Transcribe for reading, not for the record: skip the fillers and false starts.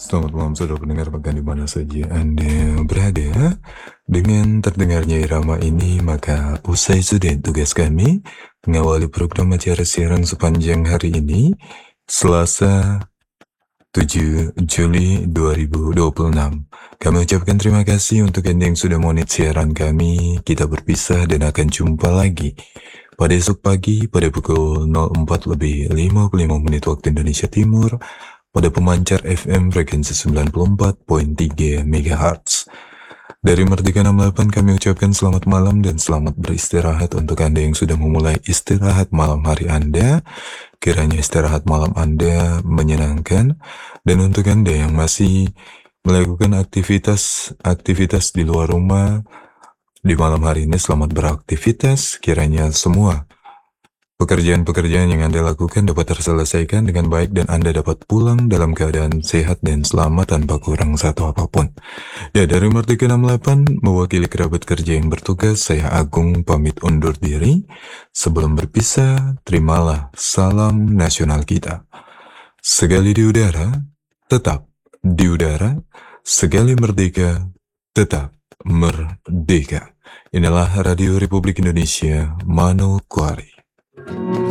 Selamat malam saudara pendengar, bahkan di mana saja Anda berada. Dengan terdengarnya irama ini, maka usai sudah tugas kami mengawali program acara siaran sepanjang hari ini, Selasa 7 Juli 2026. Kami ucapkan terima kasih untuk Anda yang sudah monit siaran kami. Kita berpisah dan akan jumpa lagi pada esok pagi pada pukul 04:55 waktu Indonesia Timur pada pemancar FM frekuensi 94.3 MHz. Dari Merdeka 68 kami ucapkan selamat malam dan selamat beristirahat untuk Anda yang sudah memulai istirahat malam hari Anda. Kiranya istirahat malam Anda menyenangkan, dan untuk Anda yang masih melakukan aktivitas di luar rumah di malam hari ini, selamat beraktivitas. Kiranya semua pekerjaan-pekerjaan yang Anda lakukan dapat terselesaikan dengan baik dan Anda dapat pulang dalam keadaan sehat dan selamat tanpa kurang satu apapun. Ya, dari Merdeka 68 mewakili kerabat kerja yang bertugas, saya Agung pamit undur diri. Sebelum berpisah, terimalah salam nasional kita. Sekali di udara, tetap di udara. Sekali merdeka, tetap merdeka. Inilah Radio Republik Indonesia Manokwari.